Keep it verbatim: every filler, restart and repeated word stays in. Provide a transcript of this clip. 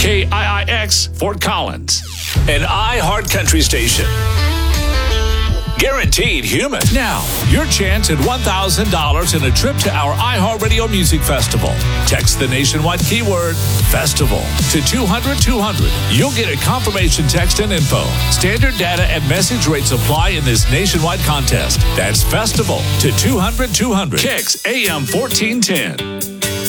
K I I X, Fort Collins. An iHeart Country station. Guaranteed human. Now, your chance at one thousand dollars and a trip to our iHeartRadio Music Festival. Text the nationwide keyword FESTIVAL to two hundred two hundred. You'll get a confirmation text and info. Standard data and message rates apply in this nationwide contest. That's FESTIVAL to two hundred two hundred. Kicks A M fourteen ten.